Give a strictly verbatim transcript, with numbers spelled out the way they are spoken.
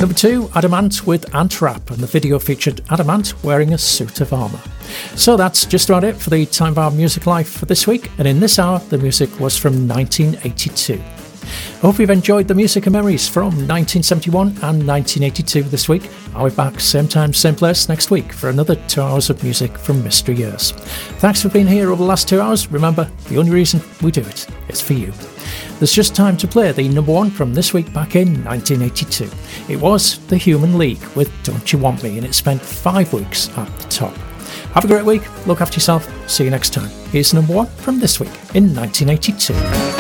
Number two, Adamant with Ant-Rap, and the video featured Adamant wearing a suit of armour. So that's just about it for the Time Bar Music Life for this week, and in this hour the music was from nineteen eighty-two. I hope you've enjoyed the music and memories from nineteen seventy-one and nineteen eighty-two this week. I'll be back same time, same place next week for another two hours of music from Mystery Years. Thanks for being here over the last two hours. Remember, the only reason we do it is for you. There's just time to play the number one from this week back in nineteen eighty-two. It was The Human League with Don't You Want Me, and it spent five weeks at the top. Have a great week, look after yourself, see you next time. Here's number one from this week in nineteen eighty-two.